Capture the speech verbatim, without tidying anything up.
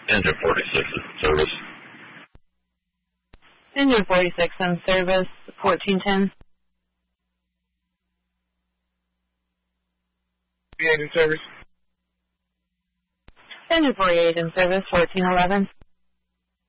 Engine forty-six is in service. Engine forty-six in service, fourteen ten. Engine service. Engine forty-eight in service, fourteen eleven.